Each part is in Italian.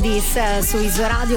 Su Iso Radio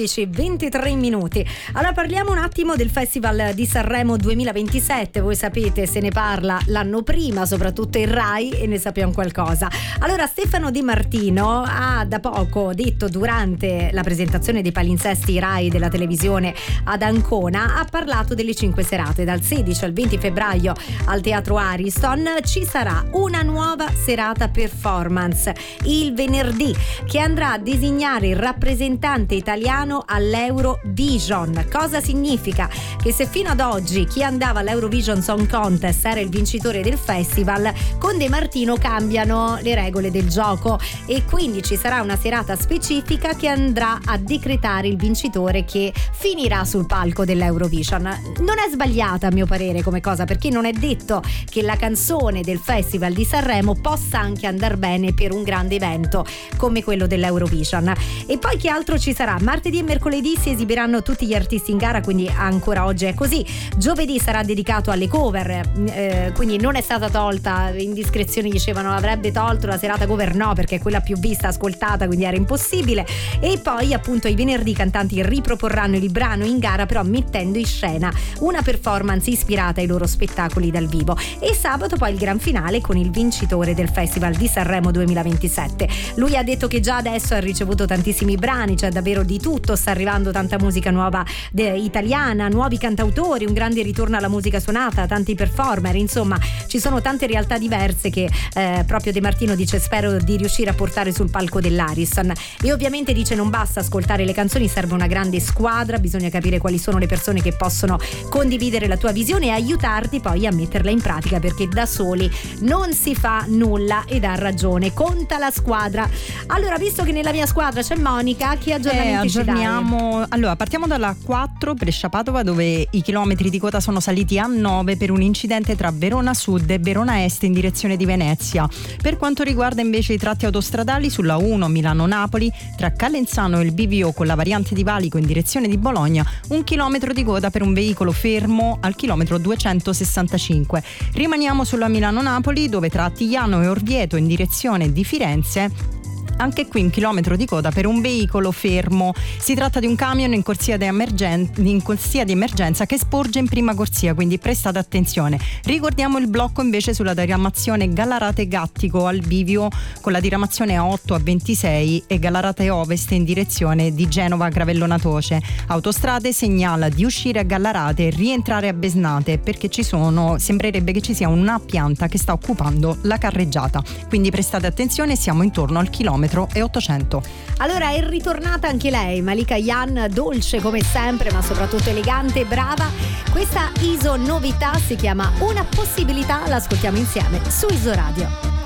14:23 minuti. Allora parliamo un attimo del Festival di Sanremo 2027. Voi sapete, se ne parla l'anno prima, soprattutto in Rai, e ne sappiamo qualcosa. Allora Stefano Di Martino ha da poco detto, durante la presentazione dei palinsesti Rai della televisione ad Ancona, ha parlato delle 5 serate. Dal 16 al 20 febbraio al Teatro Ariston ci sarà una nuova serata performance il venerdì, che andrà a disegnare il rappresentante italiano all'Eurovision. Cosa significa? Che se fino ad oggi chi andava all'Eurovision Song Contest era il vincitore del festival, con De Martino cambiano le regole del gioco e quindi ci sarà una serata specifica che andrà a decretare il vincitore che finirà sul palco dell'Eurovision. Non è sbagliata a mio parere come cosa, perché non è detto che la canzone del Festival di Sanremo possa anche andar bene per un grande evento come quello dell'Eurovision. E poi che altro ci sarà? Martedì e mercoledì si esibiranno tutti gli artisti in gara, quindi ancora oggi è così. Giovedì sarà dedicato alle cover, quindi non è stata tolta. Indiscrezioni dicevano avrebbe tolto la serata cover, no, perché è quella più vista, ascoltata, quindi era impossibile. E poi appunto i venerdì i cantanti riproporranno il brano in gara, però mettendo in scena una performance ispirata ai loro spettacoli dal vivo. E sabato poi il gran finale con il vincitore del Festival di Sanremo 2027. Lui ha detto che già adesso ha ricevuto tantissimi brani, c'è davvero di tutto, sta arrivando tanta musica nuova italiana, nuovi cantautori, un grande ritorno alla musica suonata, tanti performer, insomma ci sono tante realtà diverse che proprio De Martino dice spero di riuscire a portare sul palco dell'Ariston. E ovviamente dice non basta ascoltare le canzoni, serve una grande squadra, bisogna capire quali sono le persone che possono condividere la tua visione e aiutarti poi a metterla in pratica, perché da soli non si fa nulla, ed ha ragione, conta la squadra. Allora, visto che nella mia squadra c'è Monica, che aggiornamenti ci dai? Allora, partiamo dalla 4 Brescia-Padova, dove i chilometri di coda sono saliti a 9 per un incidente tra Verona Sud e Verona Est in direzione di Venezia. Per quanto riguarda invece i tratti autostradali, sulla 1 Milano-Napoli, tra Calenzano e il bivio con la variante di Valico in direzione di Bologna, 1 chilometro di coda per un veicolo fermo al chilometro 265. Rimaniamo sulla Milano-Napoli, dove tra Attigliano e Orvieto in direzione di Firenze, anche qui un chilometro di coda per un veicolo fermo. Si tratta di un camion in corsia di emergenza che sporge in prima corsia, quindi prestate attenzione. Ricordiamo il blocco invece sulla diramazione Gallarate-Gattico al bivio con la diramazione A8 a 26 e Gallarate Ovest in direzione di Genova-Gravellona-Toce. Autostrade segnala di uscire a Gallarate e rientrare a Besnate, perché sembrerebbe che ci sia una pianta che sta occupando la carreggiata, quindi prestate attenzione, siamo intorno al chilometro e 800. Allora è ritornata anche lei, Malika Yan, dolce come sempre ma soprattutto elegante e brava. Questa Iso novità si chiama Una possibilità, l'ascoltiamo insieme su Iso Radio.